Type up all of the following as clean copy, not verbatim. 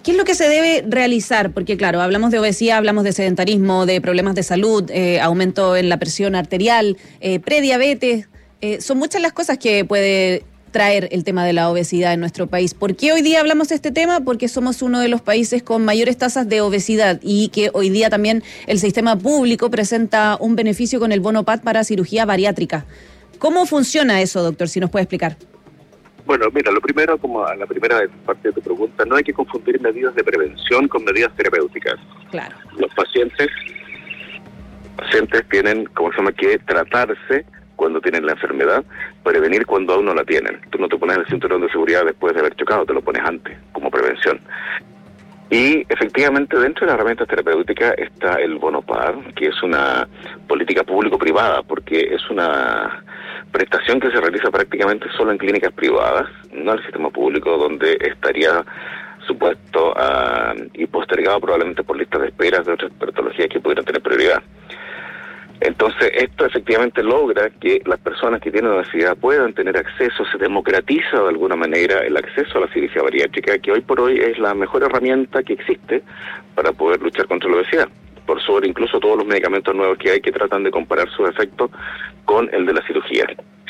¿Qué es lo que se debe realizar? Porque claro, hablamos de obesidad, hablamos de sedentarismo, de problemas de salud, aumento en la presión arterial, prediabetes. Son muchas las cosas que puede traer el tema de la obesidad en nuestro país. ¿Por qué hoy día hablamos de este tema? Porque somos uno de los países con mayores tasas de obesidad y que hoy día también el sistema público presenta un beneficio con el bono PAD para cirugía bariátrica. ¿Cómo funciona eso, doctor? Si nos puede explicar. Bueno, mira, lo primero, como a la primera parte de tu pregunta, no hay que confundir medidas de prevención con medidas terapéuticas. Claro. Los pacientes tienen, que tratarse cuando tienen la enfermedad, prevenir cuando aún no la tienen. Tú no te pones el cinturón de seguridad después de haber chocado, te lo pones antes, como prevención. Y efectivamente dentro de las herramientas terapéuticas está el bono PAD, que es una política público-privada, porque es una prestación que se realiza prácticamente solo en clínicas privadas, no en el sistema público, donde estaría supuesto y postergado probablemente por listas de esperas de otras patologías que pudieran tener prioridad. Entonces, esto efectivamente logra que las personas que tienen obesidad puedan tener acceso, se democratiza de alguna manera el acceso a la cirugía bariátrica, que hoy por hoy es la mejor herramienta que existe para poder luchar contra la obesidad, por sobre incluso todos los medicamentos nuevos que hay que tratan de comparar sus efectos con el de la cirugía.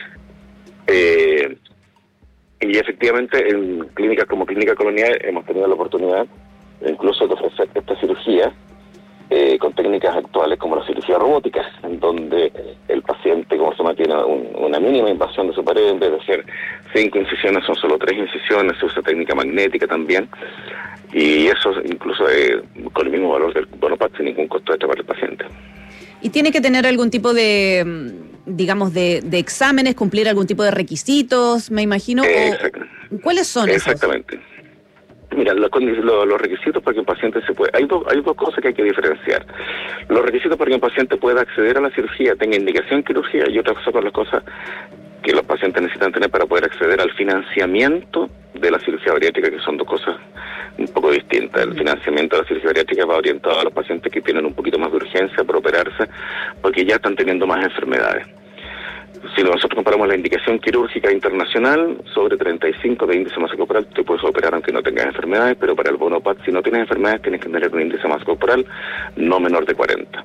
Y efectivamente en clínicas como Clínica Colonial hemos tenido la oportunidad incluso de ofrecer esta cirugía con técnicas actuales como la cirugía robótica, en donde el paciente, tiene una mínima invasión de su pared, en vez de hacer 5 incisiones son solo 3 incisiones, se usa técnica magnética también, y eso incluso con el mismo valor del bono PAD sin ningún costo extra para el paciente. ¿Y tiene que tener algún tipo de, digamos, de exámenes, cumplir algún tipo de requisitos, me imagino? ¿Cuáles son esos? Exactamente. Mira, los requisitos para que un paciente se pueda... Hay dos cosas que hay que diferenciar. Los requisitos para que un paciente pueda acceder a la cirugía, tenga indicación quirúrgica, y otra cosa son las cosas que los pacientes necesitan tener para poder acceder al financiamiento de la cirugía bariátrica, que son dos cosas un poco distintas. El financiamiento de la cirugía bariátrica va orientado a los pacientes que tienen un poquito más de urgencia para operarse, porque ya están teniendo más enfermedades. Si nosotros comparamos la indicación quirúrgica internacional, sobre 35 de índice masa corporal, te puedes operar aunque no tengas enfermedades, pero para el bono PAD, si no tienes enfermedades, tienes que tener un índice masa corporal no menor de 40.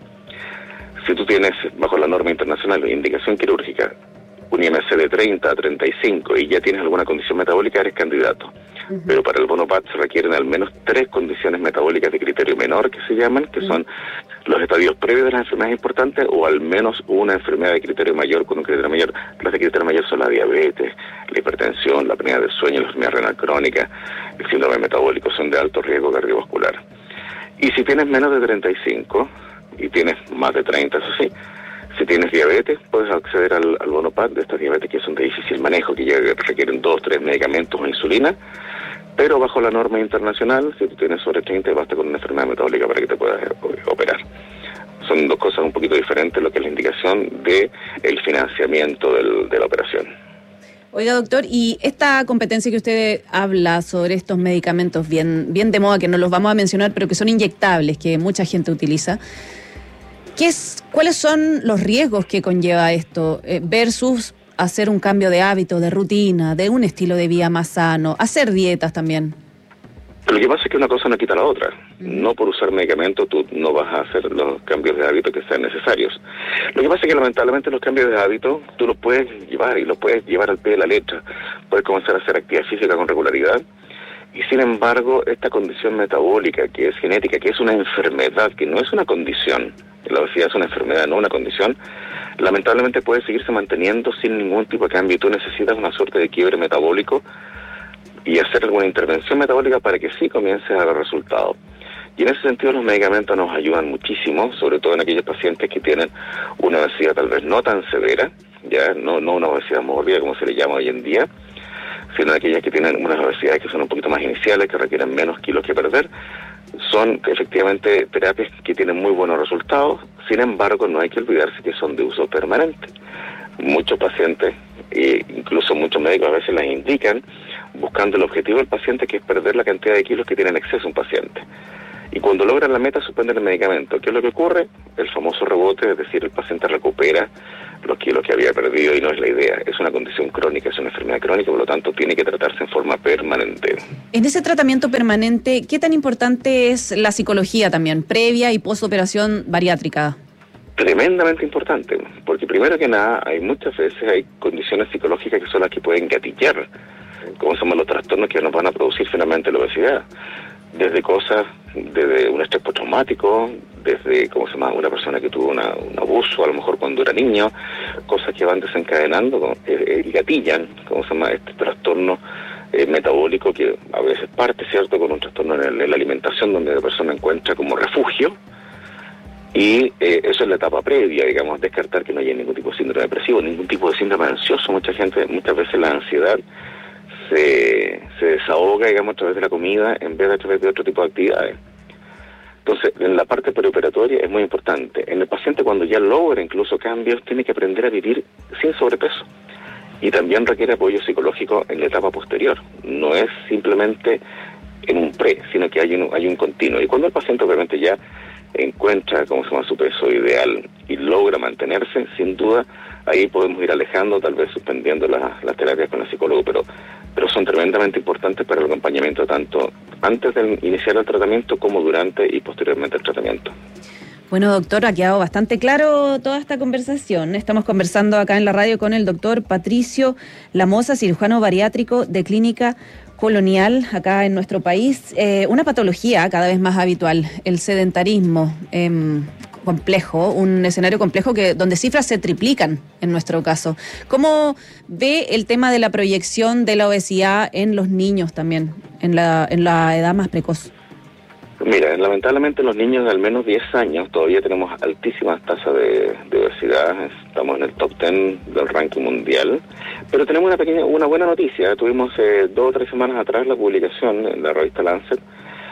Si tú tienes, bajo la norma internacional de indicación quirúrgica, un IMC de 30 a 35 y ya tienes alguna condición metabólica, eres candidato. Pero para el bono PAD se requieren al menos 3 condiciones metabólicas de criterio menor, que se llaman, que son los estadios previos de las enfermedades importantes, o al menos una enfermedad de criterio mayor con un criterio mayor. Las de criterio mayor son la diabetes, la hipertensión, la apnea del sueño, la enfermedad renal crónica, el síndrome metabólico, son de alto riesgo cardiovascular. Y si tienes menos de 35 y tienes más de 30, eso sí, si tienes diabetes, puedes acceder al bono PAD de estas diabetes que son de difícil manejo, que ya requieren 2 o 3 medicamentos o insulina, pero bajo la norma internacional, si tú tienes sobre 30, basta con una enfermedad metabólica para que te puedas operar. Son dos cosas un poquito diferentes, lo que es la indicación de el financiamiento de la operación. Oiga, doctor, y esta competencia que usted habla sobre estos medicamentos bien de moda, que no los vamos a mencionar, pero que son inyectables, que mucha gente utiliza, ¿cuáles son los riesgos que conlleva esto versus hacer un cambio de hábito, de rutina, de un estilo de vida más sano, hacer dietas también? Lo que pasa es que una cosa no quita la otra. No por usar medicamentos tú no vas a hacer los cambios de hábito que sean necesarios. Lo que pasa es que lamentablemente los cambios de hábito tú los puedes llevar y los puedes llevar al pie de la letra. Puedes comenzar a hacer actividad física con regularidad. Y sin embargo, esta condición metabólica, que es genética, que es una enfermedad, que no es una condición, la obesidad es una enfermedad, no una condición, lamentablemente puede seguirse manteniendo sin ningún tipo de cambio. Tú necesitas una suerte de quiebre metabólico y hacer alguna intervención metabólica para que sí comiences a dar resultados. Y en ese sentido los medicamentos nos ayudan muchísimo, sobre todo en aquellos pacientes que tienen una obesidad tal vez no tan severa, ya no una obesidad mórbida como se le llama hoy en día, sino aquellas que tienen unas obesidades que son un poquito más iniciales, que requieren menos kilos que perder. Son efectivamente terapias que tienen muy buenos resultados. Sin embargo, no hay que olvidarse que son de uso permanente. Muchos pacientes, e incluso muchos médicos a veces las indican buscando el objetivo del paciente, que es perder la cantidad de kilos que tiene en exceso un paciente. Y cuando logran la meta, suspenden el medicamento. ¿Qué es lo que ocurre? El famoso rebote, es decir, el paciente recupera los kilos que había perdido, y no es la idea. Es una condición crónica, es una enfermedad crónica, por lo tanto tiene que tratarse en forma permanente. En ese tratamiento permanente, ¿qué tan importante es la psicología también, previa y postoperación bariátrica? Tremendamente importante, porque primero que nada, muchas veces hay condiciones psicológicas que son las que pueden gatillar, como se llaman los trastornos que nos van a producir finalmente la obesidad. Desde un estrés postraumático, desde, una persona que tuvo un abuso, a lo mejor cuando era niño, cosas que van desencadenando y gatillan, este trastorno metabólico que a veces parte, ¿cierto?, con un trastorno en la alimentación, donde la persona encuentra como refugio. Y eso es la etapa previa, digamos, descartar que no haya ningún tipo de síndrome depresivo, ningún tipo de síndrome ansioso. Muchas veces la ansiedad se desahoga, digamos, a través de la comida en vez de a través de otro tipo de actividades. Entonces, en la parte preoperatoria es muy importante. En el paciente, cuando ya logra incluso cambios, tiene que aprender a vivir sin sobrepeso. Y también requiere apoyo psicológico en la etapa posterior. No es simplemente en un pre, sino que hay un continuo. Y cuando el paciente obviamente ya encuentra su peso ideal y logra mantenerse, sin duda ahí podemos ir alejando, tal vez suspendiendo las terapias con el psicólogo, pero son tremendamente importantes para el acompañamiento tanto antes de iniciar el tratamiento como durante y posteriormente el tratamiento. Bueno, doctor, ha quedado bastante claro toda esta conversación. Estamos conversando acá en la radio con el doctor Patricio Lamoza, cirujano bariátrico de Clínica Colonial acá en nuestro país. Una patología cada vez más habitual, el sedentarismo, complejo, un escenario complejo donde cifras se triplican en nuestro caso. ¿Cómo ve el tema de la proyección de la obesidad en los niños también, en la edad más precoz? Mira, lamentablemente los niños de al menos 10 años todavía tenemos altísimas tasas de obesidad. Estamos en el top 10 del ranking mundial, pero tenemos una buena noticia. Tuvimos 2 o 3 semanas atrás la publicación en la revista Lancet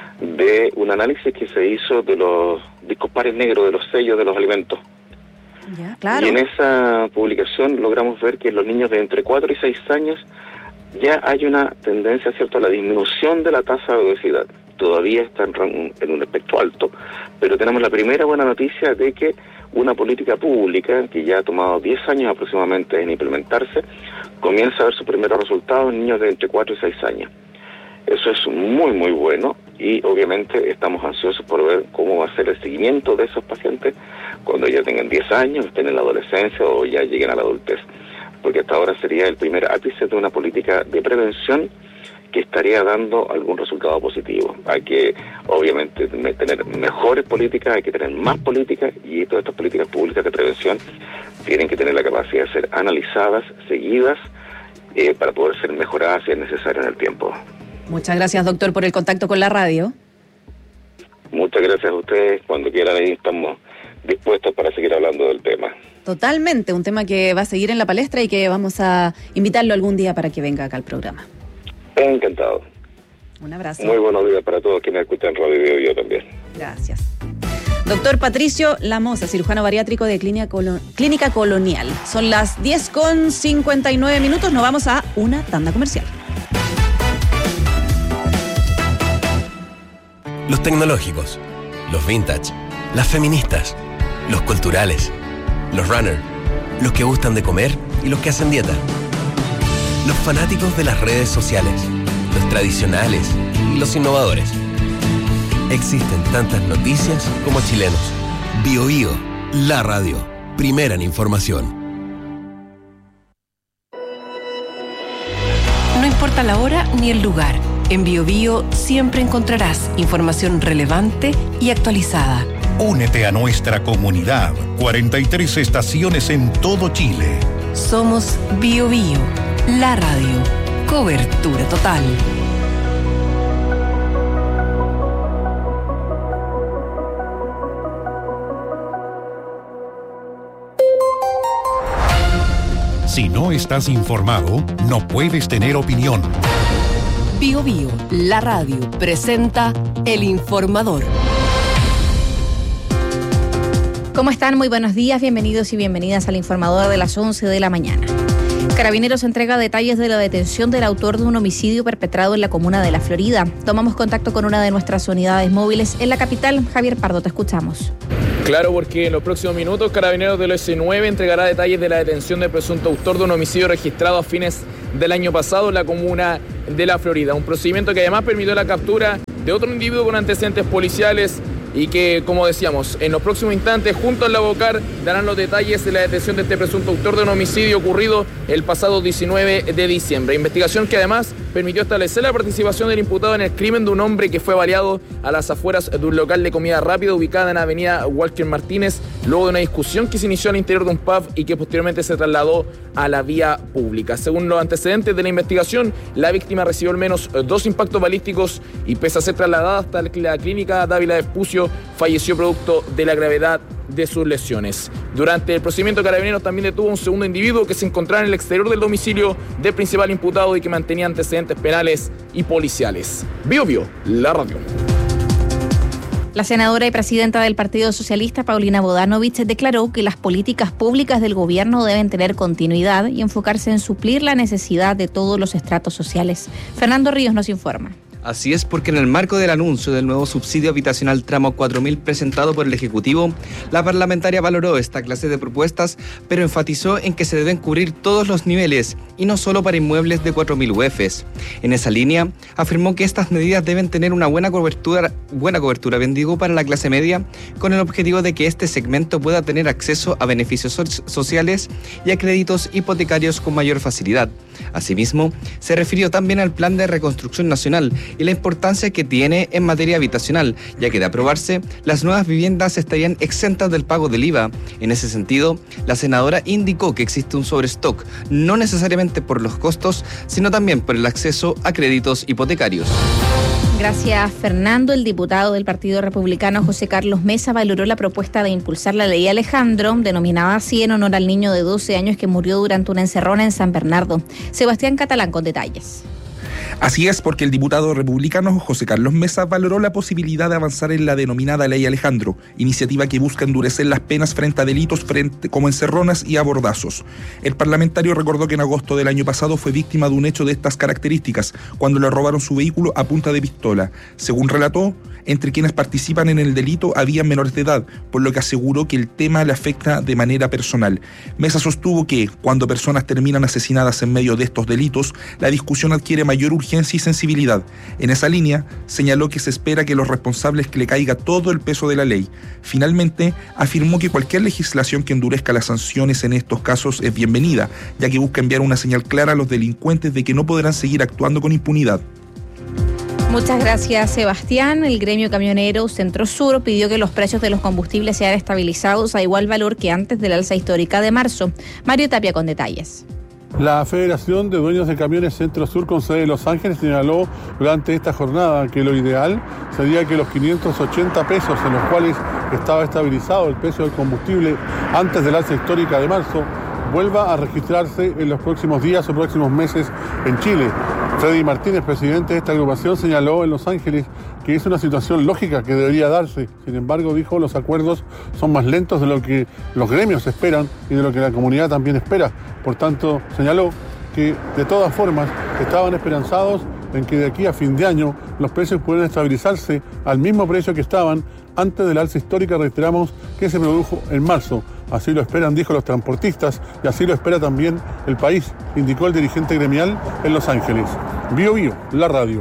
de un análisis que se hizo de los discos pares negros de los sellos de los alimentos. Ya, claro. Y en esa publicación logramos ver que en los niños de entre 4 y 6 años ya hay una tendencia, ¿cierto?, a la disminución de la tasa de obesidad. Todavía está en un espectro alto, pero tenemos la primera buena noticia de que una política pública, que ya ha tomado 10 años aproximadamente en implementarse, comienza a ver sus primeros resultados en niños de entre 4 y 6 años. Eso es muy, muy bueno, y obviamente estamos ansiosos por ver cómo va a ser el seguimiento de esos pacientes cuando ya tengan 10 años, estén en la adolescencia o ya lleguen a la adultez, porque hasta ahora sería el primer ápice de una política de prevención que estaría dando algún resultado positivo. Hay que, obviamente, tener mejores políticas, hay que tener más políticas, y todas estas políticas públicas de prevención tienen que tener la capacidad de ser analizadas, seguidas, para poder ser mejoradas si es necesario en el tiempo. Muchas gracias, doctor, por el contacto con la radio. Muchas gracias a ustedes. Cuando quieran, ahí estamos dispuestos para seguir hablando del tema. Totalmente, un tema que va a seguir en la palestra y que vamos a invitarlo algún día para que venga acá al programa. Encantado. Un abrazo. Muy buenos días para todos quienes escuchan Radio Bio también. Gracias. Doctor Patricio Lamoza, cirujano bariátrico de Clínica Colonial. Son las 10:59. Nos vamos a una tanda comercial. Los tecnológicos, los vintage, las feministas, los culturales, los runners, los que gustan de comer y los que hacen dieta. Los fanáticos de las redes sociales, los tradicionales y los innovadores. Existen tantas noticias como chilenos. Bio Bio, la radio, primera en información. No importa la hora ni el lugar, en Bio Bio siempre encontrarás información relevante y actualizada. Únete a nuestra comunidad. 43 estaciones en todo Chile. Somos Bio Bio, la radio. Cobertura total. Si no estás informado, no puedes tener opinión. Bio Bio, la radio, presenta El Informador. ¿Cómo están? Muy buenos días, bienvenidos y bienvenidas al Informador de las 11 de la mañana. Carabineros entrega detalles de la detención del autor de un homicidio perpetrado en la comuna de La Florida. Tomamos contacto con una de nuestras unidades móviles en la capital. Javier Pardo, te escuchamos. Claro, porque en los próximos minutos Carabineros del S9 entregará detalles de la detención del presunto autor de un homicidio registrado a fines del año pasado en la comuna de La Florida. Un procedimiento que además permitió la captura de otro individuo con antecedentes policiales y que, como decíamos, en los próximos instantes, junto al Labocar, darán los detalles de la detención de este presunto autor de un homicidio ocurrido el pasado 19 de diciembre. Investigación que además permitió establecer la participación del imputado en el crimen de un hombre que fue baleado a las afueras de un local de comida rápida ubicada en la avenida Walker Martínez, luego de una discusión que se inició al interior de un pub y que posteriormente se trasladó a la vía pública. Según los antecedentes de la investigación, la víctima recibió al menos 2 impactos balísticos y pese a ser trasladada hasta la clínica Dávila de Espucio, falleció producto de la gravedad de sus lesiones. Durante el procedimiento, Carabineros también detuvo a un segundo individuo que se encontraba en el exterior del domicilio del principal imputado y que mantenía antecedentes penales y policiales. Bio, la radio. La senadora y presidenta del Partido Socialista, Paulina Bodanovich, declaró que las políticas públicas del gobierno deben tener continuidad y enfocarse en suplir la necesidad de todos los estratos sociales. Fernando Ríos nos informa. Así es, porque en el marco del anuncio del nuevo subsidio habitacional tramo 4.000 presentado por el Ejecutivo, la parlamentaria valoró esta clase de propuestas, pero enfatizó en que se deben cubrir todos los niveles y no solo para inmuebles de 4.000 UFs. En esa línea, afirmó que estas medidas deben tener una buena cobertura para la clase media, con el objetivo de que este segmento pueda tener acceso a beneficios sociales y a créditos hipotecarios con mayor facilidad. Asimismo, se refirió también al Plan de Reconstrucción Nacional y la importancia que tiene en materia habitacional, ya que de aprobarse, las nuevas viviendas estarían exentas del pago del IVA. En ese sentido, la senadora indicó que existe un sobrestock, no necesariamente por los costos, sino también por el acceso a créditos hipotecarios. Gracias, Fernando. El diputado del Partido Republicano, José Carlos Mesa, valoró la propuesta de impulsar la ley Alejandro, denominada así en honor al niño de 12 años que murió durante una encerrona en San Bernardo. Sebastián Catalán con detalles. Así es, porque el diputado republicano José Carlos Mesa valoró la posibilidad de avanzar en la denominada Ley Alejandro, iniciativa que busca endurecer las penas frente a delitos como encerronas y abordazos. El parlamentario recordó que en agosto del año pasado fue víctima de un hecho de estas características, cuando le robaron su vehículo a punta de pistola. Según relató, entre quienes participan en el delito habían menores de edad, por lo que aseguró que el tema le afecta de manera personal. Mesa sostuvo que, cuando personas terminan asesinadas en medio de estos delitos, la discusión adquiere mayor urgencia y sensibilidad. En esa línea, señaló que se espera que los responsables que le caiga todo el peso de la ley. Finalmente, afirmó que cualquier legislación que endurezca las sanciones en estos casos es bienvenida, ya que busca enviar una señal clara a los delincuentes de que no podrán seguir actuando con impunidad. Muchas gracias, Sebastián. El gremio camionero Centro Sur pidió que los precios de los combustibles sean estabilizados a igual valor que antes del alza histórica de marzo. Mario Tapia con detalles. La Federación de Dueños de Camiones Centro Sur con sede en Los Ángeles señaló durante esta jornada que lo ideal sería que los 580 pesos en los cuales estaba estabilizado el precio del combustible antes del alza histórica de marzo vuelva a registrarse en los próximos días o próximos meses en Chile. Freddy Martínez, presidente de esta agrupación, señaló en Los Ángeles que es una situación lógica que debería darse. Sin embargo, dijo, los acuerdos son más lentos de lo que los gremios esperan y de lo que la comunidad también espera. Por tanto, señaló que de todas formas estaban esperanzados en que de aquí a fin de año los precios puedan estabilizarse al mismo precio que estaban antes del alza histórica, reiteramos, que se produjo en marzo. Así lo esperan, dijo, los transportistas, y así lo espera también el país, indicó el dirigente gremial en Los Ángeles. Bio, la radio.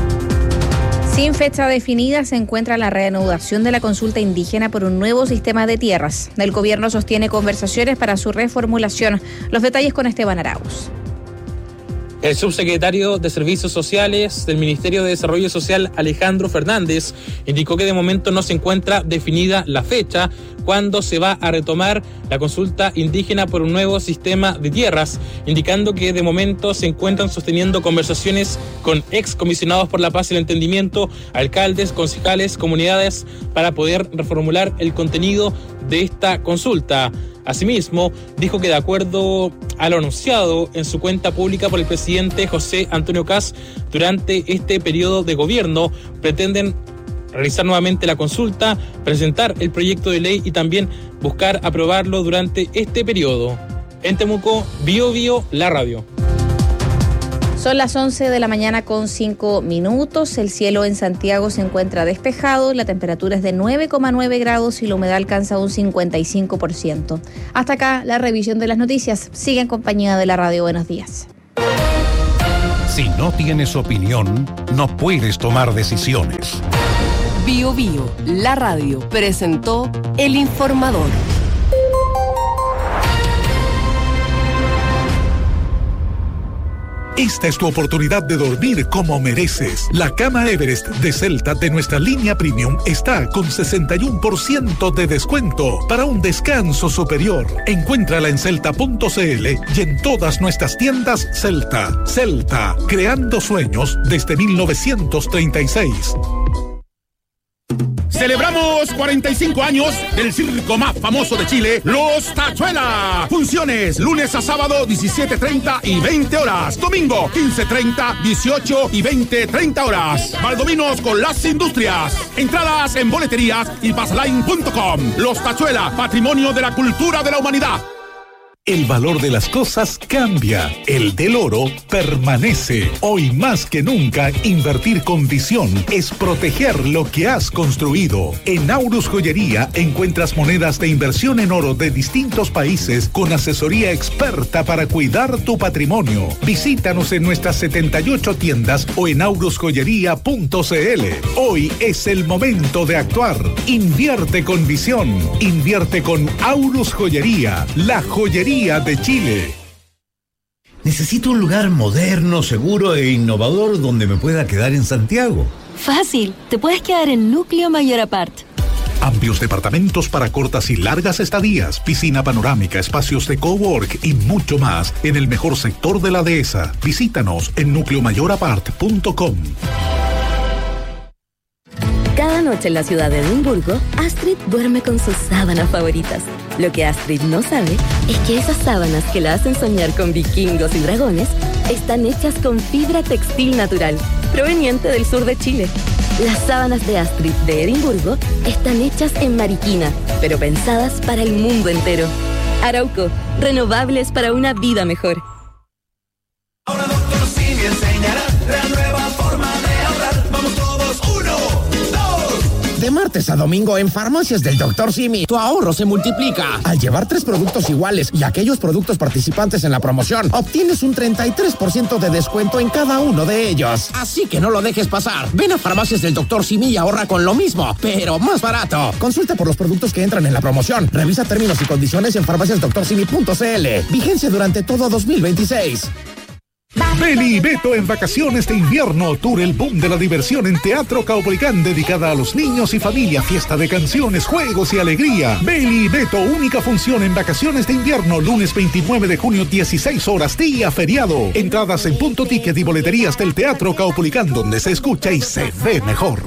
Sin fecha definida se encuentra la reanudación de la consulta indígena por un nuevo sistema de tierras. El gobierno sostiene conversaciones para su reformulación. Los detalles con Esteban Arauz. El subsecretario de Servicios Sociales del Ministerio de Desarrollo Social, Alejandro Fernández, indicó que de momento no se encuentra definida la fecha cuando se va a retomar la consulta indígena por un nuevo sistema de tierras, indicando que de momento se encuentran sosteniendo conversaciones con excomisionados por la paz y el entendimiento, alcaldes, concejales, comunidades, para poder reformular el contenido de esta consulta. Asimismo, dijo que de acuerdo a lo anunciado en su cuenta pública por el presidente José Antonio Kast durante este periodo de gobierno, pretenden realizar nuevamente la consulta, presentar el proyecto de ley y también buscar aprobarlo durante este periodo. En Temuco, Bio, la radio. Son las 11 de la mañana con 5 minutos. El cielo en Santiago se encuentra despejado, la temperatura es de 9,9 grados y la humedad alcanza un 55%. Hasta acá la revisión de las noticias. Sigue en compañía de la radio. Buenos días. Si no tienes opinión, no puedes tomar decisiones. Bio Bio, la radio, presentó El Informador. Esta es tu oportunidad de dormir como mereces. La cama Everest de Celta de nuestra línea Premium está con 61% de descuento para un descanso superior. Encuéntrala en celta.cl y en todas nuestras tiendas Celta. Celta, creando sueños desde 1936. Celebramos 45 años del circo más famoso de Chile, Los Tachuela. Funciones lunes a sábado 17:30 y 20 horas. Domingo 15:30, 18 y 20:30 horas. Valdominos con las industrias. Entradas en boleterías y pasaline.com. Los Tachuela, patrimonio de la cultura de la humanidad. El valor de las cosas cambia. El del oro permanece. Hoy más que nunca, invertir con visión es proteger lo que has construido. En Aurus Joyería encuentras monedas de inversión en oro de distintos países con asesoría experta para cuidar tu patrimonio. Visítanos en nuestras 78 tiendas o en aurusjoyería.cl. Hoy es el momento de actuar. Invierte con visión. Invierte con Aurus Joyería, la joyería de Chile. Necesito un lugar moderno, seguro e innovador donde me pueda quedar en Santiago. Fácil, te puedes quedar en Núcleo Mayor Apart. Amplios departamentos para cortas y largas estadías, piscina panorámica, espacios de cowork y mucho más en el mejor sector de la dehesa. Visítanos en nucleomayorapart.com. Cada noche en la ciudad de Edimburgo, Astrid duerme con sus sábanas favoritas. Lo que Astrid no sabe es que esas sábanas que la hacen soñar con vikingos y dragones están hechas con fibra textil natural, proveniente del sur de Chile. Las sábanas de Astrid de Edimburgo están hechas en Mariquina, pero pensadas para el mundo entero. Arauco, renovables para una vida mejor. Ahora Dr. Simi enseñará la nueva forma de ahorrar. Vamos todos, 1, 2. De martes a domingo en Farmacias del Dr. Simi, tu ahorro se multiplica. Al llevar 3 productos iguales y aquellos productos participantes en la promoción, obtienes un 33% de descuento en cada uno de ellos. Así que no lo dejes pasar. Ven a Farmacias del Dr. Simi y ahorra con lo mismo, pero más barato. Consulta por los productos que entran en la promoción. Revisa términos y condiciones en farmaciasdoctorsimi.cl. Vigencia durante todo 2026. Beli y Beto en vacaciones de invierno. Tour El Boom de la Diversión en Teatro Caupolicán, dedicada a los niños y familia. Fiesta de canciones, juegos y alegría. Beli y Beto, única función en vacaciones de invierno. Lunes 29 de junio, 16 horas, día feriado. Entradas en Punto Ticket y boleterías del Teatro Caupolicán, donde se escucha y se ve mejor.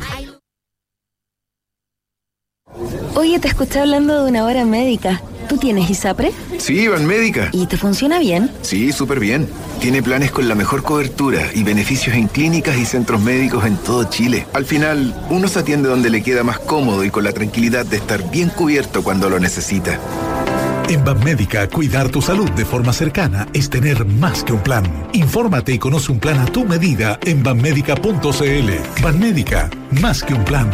Oye, te escuché hablando de una hora médica. ¿Tú tienes ISAPRE? Sí, Banmédica. ¿Y te funciona bien? Sí, súper bien. Tiene planes con la mejor cobertura y beneficios en clínicas y centros médicos en todo Chile. Al final, uno se atiende donde le queda más cómodo y con la tranquilidad de estar bien cubierto cuando lo necesita. En Banmédica, cuidar tu salud de forma cercana es tener más que un plan. Infórmate y conoce un plan a tu medida en banmédica.cl. Banmédica, más que un plan.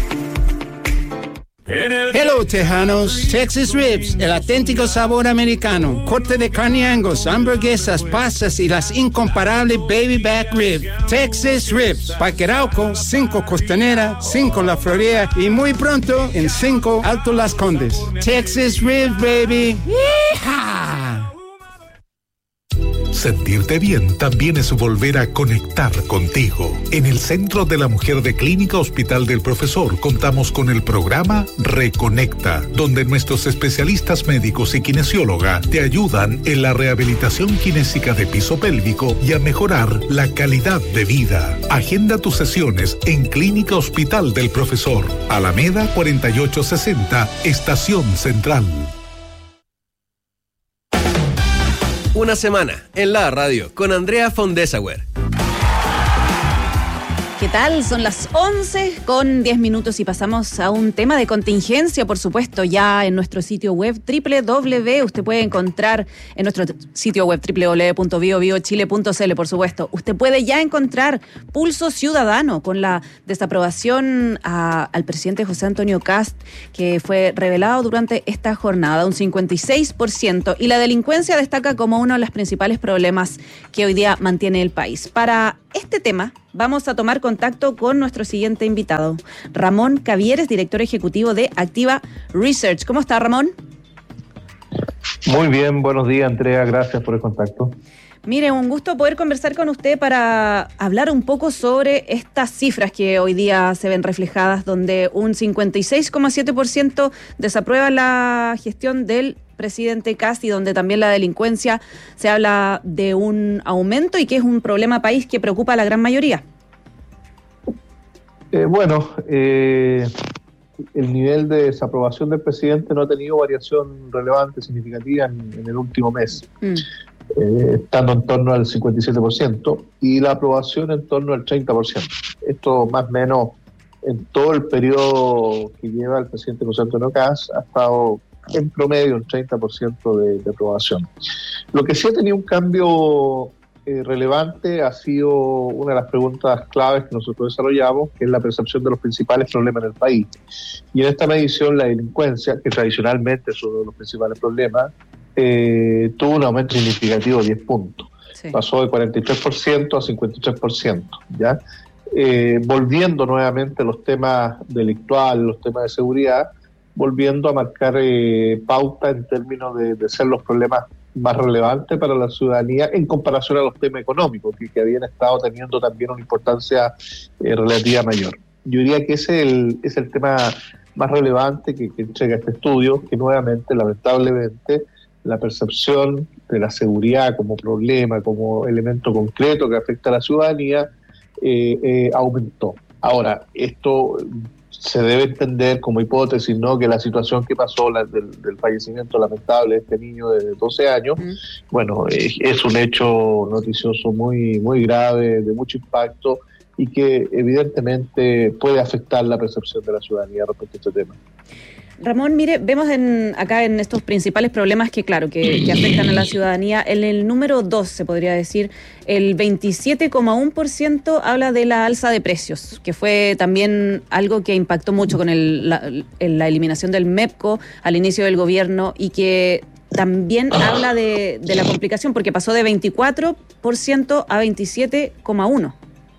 Hello, Tejanos. Texas Ribs, el auténtico sabor americano. Corte de carne Angus, hamburguesas, pastas y las incomparables Baby Back Rib. Texas Ribs. Parque Arauco, 5 Costanera, 5 La Florida y muy pronto en 5 Alto Las Condes. Texas Ribs, baby. ¡Yeehaw! Sentirte bien también es volver a conectar contigo. En el Centro de la Mujer de Clínica Hospital del Profesor contamos con el programa Reconecta, donde nuestros especialistas médicos y kinesióloga te ayudan en la rehabilitación kinésica de piso pélvico y a mejorar la calidad de vida. Agenda tus sesiones en Clínica Hospital del Profesor, Alameda 4860, Estación Central. Una semana en la radio con Andrea von Dessauer. ¿Qué tal? Son las 11:10 y pasamos a un tema de contingencia, por supuesto, ya en nuestro sitio web www. Usted puede encontrar en nuestro sitio web www.biobiochile.cl, por supuesto. Usted puede ya encontrar Pulso Ciudadano con la desaprobación al presidente José Antonio Kast, que fue revelado durante esta jornada, un 56%. Y la delincuencia destaca como uno de los principales problemas que hoy día mantiene el país. Para este tema vamos a tomar contacto con nuestro siguiente invitado, Ramón Cavieres, director ejecutivo de Activa Research. ¿Cómo está, Ramón? Muy bien, buenos días, Andrea, gracias por el contacto. Mire, un gusto poder conversar con usted para hablar un poco sobre estas cifras que hoy día se ven reflejadas, donde un 56,7% desaprueba la gestión del presidente Kast y donde también la delincuencia se habla de un aumento y que es un problema país que preocupa a la gran mayoría. El nivel de desaprobación del presidente no ha tenido variación relevante, significativa en el último mes, estando en torno al 57% y la aprobación en torno al 30%. Esto más o menos en todo el periodo que lleva el presidente José Antonio Kast ha estado en promedio un 30% de aprobación. Lo que sí ha tenido un cambio relevante ha sido una de las preguntas claves que nosotros desarrollamos, que es la percepción de los principales problemas en el país. Y en esta medición la delincuencia, que tradicionalmente es uno de los principales problemas, tuvo un aumento significativo de 10 puntos. Sí. Pasó de 43% a 53%, ¿ya? Volviendo nuevamente a los temas delictuales, los temas de seguridad, volviendo a marcar pauta en términos de ser los problemas más relevantes para la ciudadanía en comparación a los temas económicos, que habían estado teniendo también una importancia relativa mayor. Yo diría que ese es el tema más relevante que entrega este estudio, que nuevamente, lamentablemente, la percepción de la seguridad como problema, como elemento concreto que afecta a la ciudadanía, aumentó. Ahora, esto se debe entender como hipótesis, ¿no?, que la situación que pasó del fallecimiento lamentable de este niño de 12 años, es un hecho noticioso muy, muy grave, de mucho impacto y que evidentemente puede afectar la percepción de la ciudadanía respecto a este tema. Ramón, mire, vemos acá en estos principales problemas que afectan a la ciudadanía, en el número 2, se podría decir, el 27,1% habla de la alza de precios, que fue también algo que impactó mucho con la eliminación del MEPCO al inicio del gobierno y que también habla de la complicación porque pasó de 24% a 27,1%.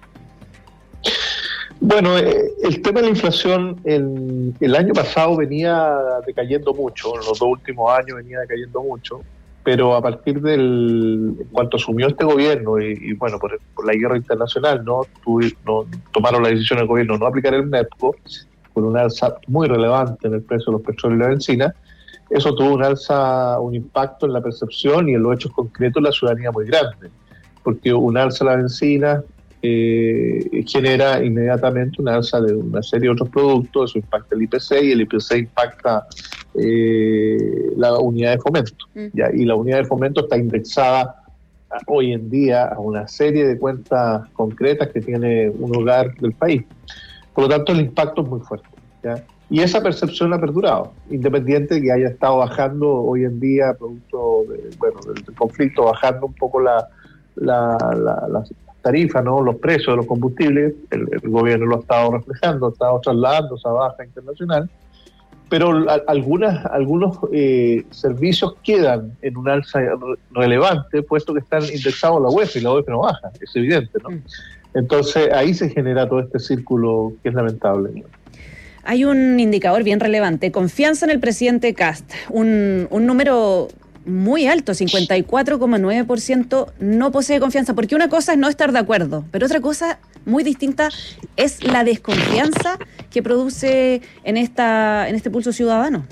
Bueno, el tema de la inflación el año pasado venía decayendo mucho, en los 2 últimos años venía decayendo mucho, pero a partir en cuanto asumió este gobierno y por la guerra internacional, tomaron la decisión del gobierno no aplicar el MEPCO, con una alza muy relevante en el precio de los petróleos y la benzina. Eso tuvo un impacto en la percepción y en los hechos concretos de la ciudadanía muy grande, porque una alza de la benzina genera inmediatamente una alza de una serie de otros productos, eso impacta el IPC y el IPC impacta la unidad de fomento, ¿ya? Y la unidad de fomento está indexada hoy en día a una serie de cuentas concretas que tiene un hogar del país. Por lo tanto, el impacto es muy fuerte, ¿ya? Y esa percepción ha perdurado, independiente de que haya estado bajando hoy en día, producto del conflicto, bajando un poco la tarifa, ¿no?, los precios de los combustibles. El gobierno lo ha estado reflejando, ha estado trasladando esa baja internacional, pero algunos servicios quedan en un alza relevante, puesto que están indexados a la UEF y la UEF no baja, es evidente, ¿no? Entonces ahí se genera todo este círculo que es lamentable, ¿no? Hay un indicador bien relevante, confianza en el presidente Kast, un número muy alto, 54,9% no posee confianza, porque una cosa es no estar de acuerdo, pero otra cosa muy distinta es la desconfianza que produce en este pulso ciudadano.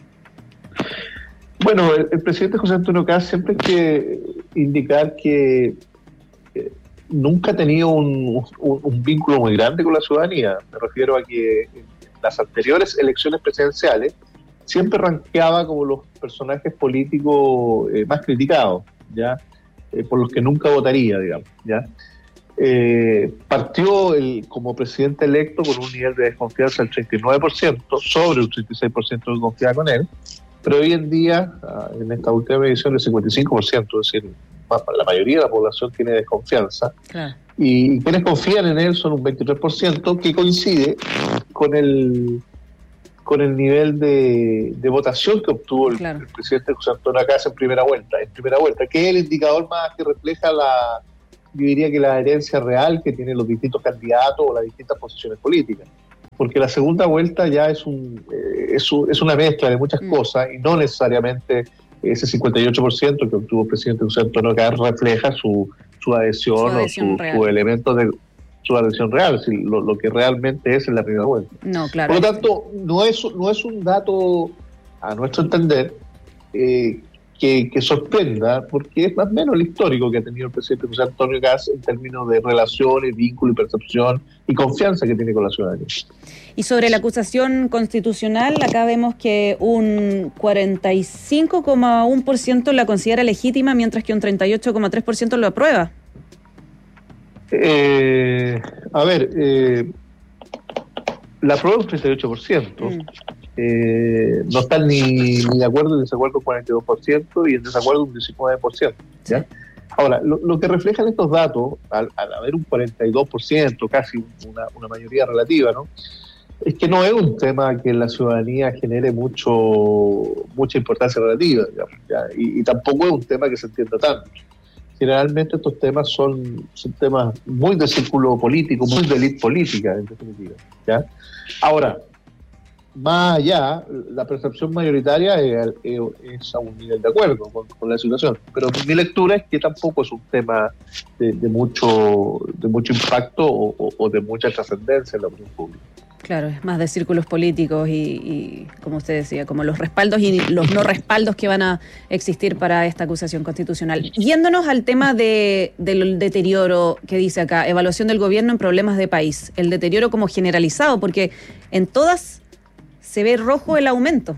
Bueno, el presidente José Antonio Kast siempre hay que indicar que nunca ha tenido un vínculo muy grande con la ciudadanía. Me refiero a que en las anteriores elecciones presidenciales siempre rankeaba como los personajes políticos más criticados, ¿ya? Por los que nunca votaría, digamos, ¿ya? partió como presidente electo con un nivel de desconfianza del 39%, sobre un 36% de confianza con él, pero hoy en día, en esta última medición, el 55%, es decir, la mayoría de la población tiene desconfianza. Claro. Y quienes confían en él son un 23%, que coincide con el nivel de votación que obtuvo el presidente José Antonio Acas en primera vuelta, que es el indicador más que refleja yo diría que la adherencia real que tienen los distintos candidatos o las distintas posiciones políticas. Porque la segunda vuelta ya es una mezcla de muchas cosas, y no necesariamente ese 58% que obtuvo el presidente José Antonio Acas refleja su adhesión o su elemento de su adhesión real, si lo que realmente es en la primera vuelta. No, claro. Por lo tanto, no es un dato, a nuestro entender, que sorprenda, porque es más o menos el histórico que ha tenido el presidente José Antonio Acas en términos de relaciones, vínculo y percepción y confianza que tiene con la ciudadanía. Y sobre la acusación constitucional, acá vemos que un 45,1% la considera legítima, mientras que un 38,3% lo aprueba. La aprueba un 38%. No están ni de acuerdo ni desacuerdo un 42% y en desacuerdo un 19%. ¿Ya? Ahora, lo que reflejan estos datos, al haber un 42%, casi una mayoría relativa, ¿no?, es que no es un tema que en la ciudadanía genere mucha importancia relativa, ¿ya? Y tampoco es un tema que se entienda tanto. Generalmente estos temas son temas muy de círculo político, muy de élite política, en definitiva, ¿ya? Ahora, más allá, la percepción mayoritaria es a un nivel de acuerdo con la situación, pero mi lectura es que tampoco es un tema de mucho impacto o de mucha trascendencia en la opinión pública. Claro, es más de círculos políticos y, como usted decía, como los respaldos y los no respaldos que van a existir para esta acusación constitucional. Yéndonos al tema del deterioro que dice acá, evaluación del gobierno en problemas de país, el deterioro como generalizado, porque en todas se ve rojo el aumento.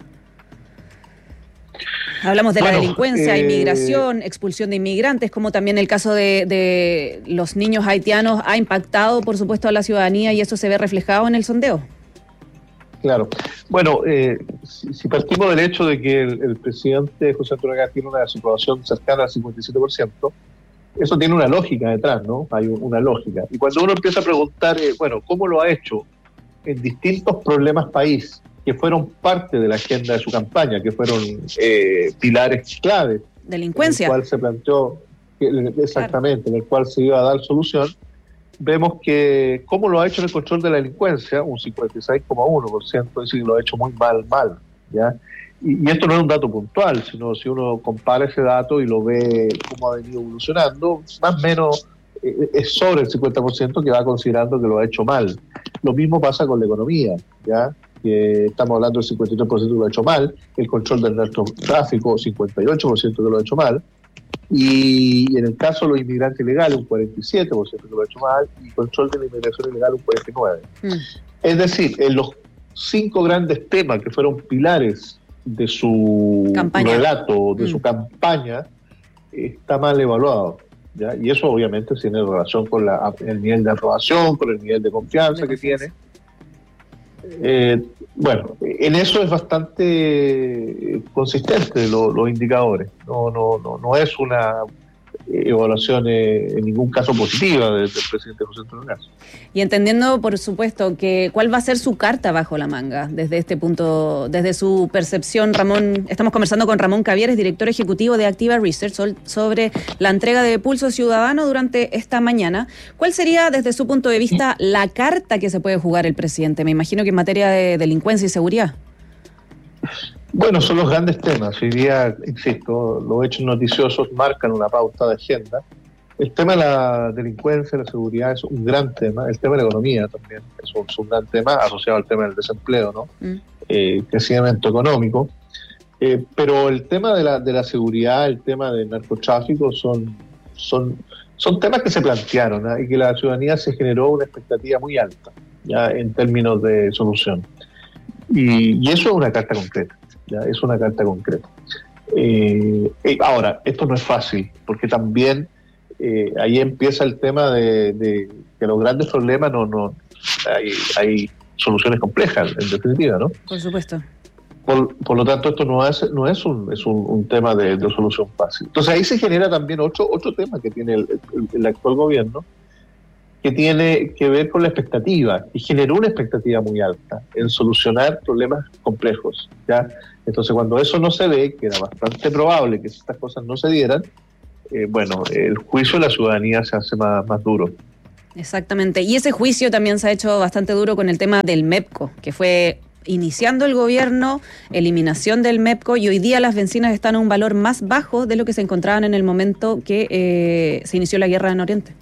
Hablamos de la delincuencia, inmigración, expulsión de inmigrantes, como también el caso de los niños haitianos ha impactado, por supuesto, a la ciudadanía, y eso se ve reflejado en el sondeo. Claro. Bueno, si partimos del hecho de que el presidente José Antonio Acas tiene una desaprobación cercana al 57%, eso tiene una lógica detrás, ¿no? Hay una lógica. Y cuando uno empieza a preguntar, ¿cómo lo ha hecho en distintos problemas país que fueron parte de la agenda de su campaña, que fueron pilares clave? Delincuencia. En el cual se planteó, exactamente, en el cual se iba a dar solución. Vemos que cómo lo ha hecho en el control de la delincuencia, un 56,1%, es decir, lo ha hecho muy mal, ¿ya? Y esto no es un dato puntual, sino si uno compara ese dato y lo ve cómo ha venido evolucionando, más o menos es sobre el 50% que va considerando que lo ha hecho mal. Lo mismo pasa con la economía, ¿ya? Que estamos hablando del 53% que lo ha hecho mal, el control del narcotráfico, 58% que lo ha hecho mal, y en el caso de los inmigrantes ilegales, un 47% que lo ha hecho mal, y control de la inmigración ilegal, un 49%. Es decir, en los 5 grandes temas que fueron pilares de su relato, de su campaña, está mal evaluado, ¿ya? Y eso obviamente tiene relación con el nivel de aprobación, con el nivel de confianza que tiene. Bueno, en eso es bastante consistente los indicadores. No es una evaluación en ningún caso positiva del presidente José Antonio Acas. Y entendiendo, por supuesto, que cuál va a ser su carta bajo la manga desde este punto, desde su percepción, Ramón. Estamos conversando con Ramón Cavieres, director ejecutivo de Activa Research, sobre la entrega de Pulso Ciudadano durante esta mañana. ¿Cuál sería, desde su punto de vista, la carta que se puede jugar el presidente? Me imagino que en materia de delincuencia y seguridad. Bueno, son los grandes temas. Hoy día, insisto, los hechos noticiosos marcan una pauta de agenda. El tema de la delincuencia, la seguridad es un gran tema. El tema de la economía también es un gran tema asociado al tema del desempleo, ¿no? Crecimiento económico. Pero el tema de la seguridad, el tema del narcotráfico son temas que se plantearon, ¿no? Y que la ciudadanía se generó una expectativa muy alta, ya en términos de solución. Y eso es una carta concreta. Ya, es una carta concreta. Ahora, esto no es fácil, porque también ahí empieza el tema de que los grandes problemas no hay soluciones complejas, en definitiva, ¿no? Por supuesto. Por lo tanto, esto no es un tema de solución fácil. Entonces ahí se genera también otro tema que tiene el actual gobierno, que tiene que ver con la expectativa, y generó una expectativa muy alta en solucionar problemas complejos, ¿ya? Entonces, cuando eso no se ve, que era bastante probable que estas cosas no se dieran, el juicio de la ciudadanía se hace más duro. Exactamente. Y ese juicio también se ha hecho bastante duro con el tema del MEPCO, que fue iniciando el gobierno, eliminación del MEPCO, y hoy día las bencinas están a un valor más bajo de lo que se encontraban en el momento que se inició la guerra en Oriente.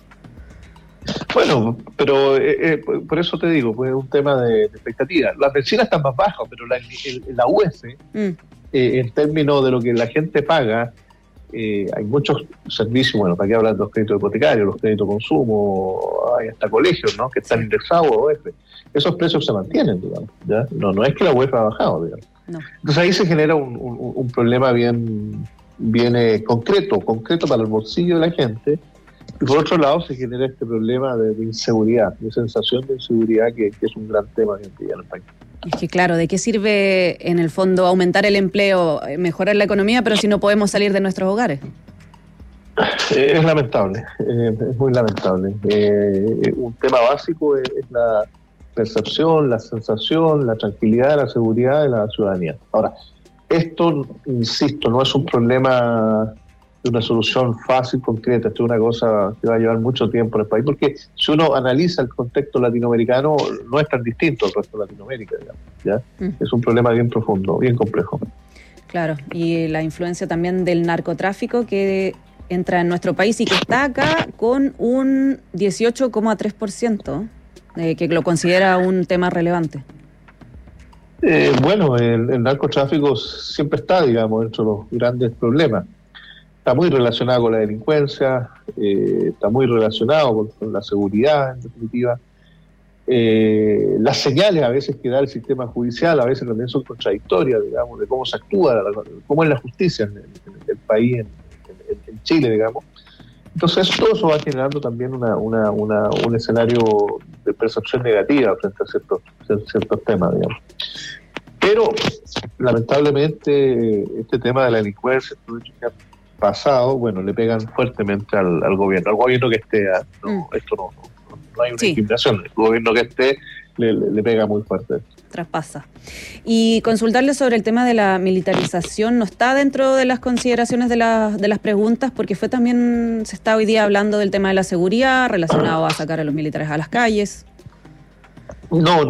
Bueno, pero por eso te digo, pues es un tema de expectativa. Las bencinas están más bajas, pero la UF, en términos de lo que la gente paga, hay muchos servicios, bueno, para qué hablar de los créditos hipotecarios, los créditos de consumo, hay hasta colegios, ¿no?, que están indexados a UF. Esos precios se mantienen, digamos, ¿ya? No es que la UF ha bajado, digamos. No. Entonces ahí se genera un problema bien concreto para el bolsillo de la gente. Y por otro lado se genera este problema de inseguridad, de sensación de inseguridad que es un gran tema hoy en día en el país. Es que claro, ¿de qué sirve en el fondo aumentar el empleo, mejorar la economía, pero si no podemos salir de nuestros hogares? Es lamentable, es muy lamentable. Un tema básico es la percepción, la sensación, la tranquilidad, la seguridad de la ciudadanía. Ahora, esto, insisto, no es un problema de una solución fácil, concreta. Esto es una cosa que va a llevar mucho tiempo en el país, porque si uno analiza el contexto latinoamericano, no es tan distinto al resto de Latinoamérica, digamos, ¿ya? Es un problema bien profundo, bien complejo. Claro, y la influencia también del narcotráfico que entra en nuestro país y que está acá con un 18,3%, que lo considera un tema relevante. El narcotráfico siempre está, digamos, dentro de los grandes problemas. Está muy relacionado con la delincuencia, está muy relacionado con la seguridad, en definitiva. Las señales a veces que da el sistema judicial a veces también son contradictorias, digamos, de cómo se actúa, cómo es la justicia en el país, en Chile, digamos. Entonces todo eso va generando también un escenario de percepción negativa frente a ciertos temas, digamos. Pero lamentablemente este tema de la delincuencia, todo hecho que ha pasado, le pegan fuertemente al gobierno que esté. Esto no hay una discriminación. El gobierno que esté le pega muy fuerte. Traspasa. Y consultarle sobre el tema de la militarización, ¿no está dentro de las consideraciones de las preguntas? Porque se está hoy día hablando del tema de la seguridad relacionado a sacar a los militares a las calles. No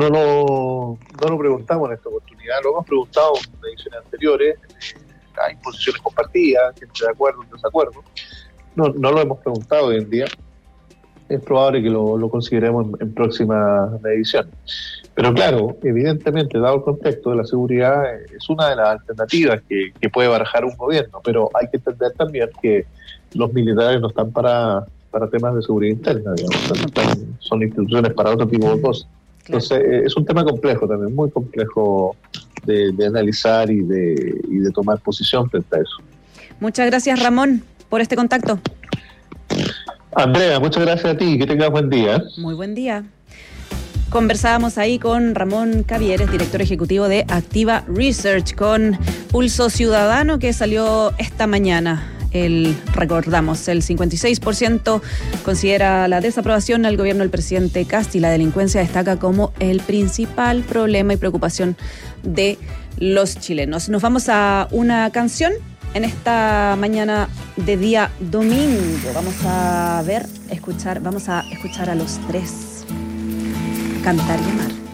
lo preguntamos en esta oportunidad, lo hemos preguntado en ediciones anteriores. Hay posiciones compartidas, gente de acuerdo, en desacuerdo. No lo hemos preguntado hoy en día. Es probable que lo consideremos en próximas ediciones. Pero claro, evidentemente, dado el contexto de la seguridad, es una de las alternativas que puede barajar un gobierno. Pero hay que entender también que los militares no están para temas de seguridad interna, digamos. Son instituciones para otro tipo de cosas. Entonces, es un tema complejo también, muy complejo de analizar y de tomar posición frente a eso. Muchas gracias, Ramón, por este contacto. Andrea, muchas gracias a ti, que tengas buen día. Muy buen día. Conversábamos ahí con Ramón Cavieres, director ejecutivo de Activa Research, con Pulso Ciudadano que salió esta mañana. Recordamos, el 56% considera la desaprobación al gobierno del presidente Kast y la delincuencia destaca como el principal problema y preocupación de los chilenos. Nos vamos a una canción en esta mañana de día domingo. Vamos a escuchar a Los Tres cantar y amar.